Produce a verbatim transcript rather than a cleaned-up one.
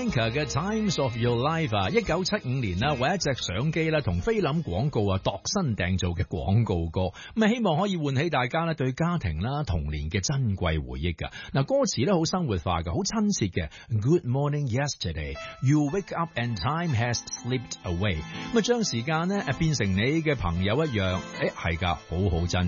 Anchor 嘅 Times of Your Life 啊，一九七五年啦，為一隻相機啦同菲林廣告啊度身訂造嘅廣告歌，咁啊希望可以喚起大家咧對家庭啦童年嘅珍貴回憶噶。嗱，歌詞咧好生活化嘅，好親切嘅。Good morning yesterday, you wake up and time has slipped away。咁啊將時間咧變成你嘅朋友一樣，誒係噶，好好珍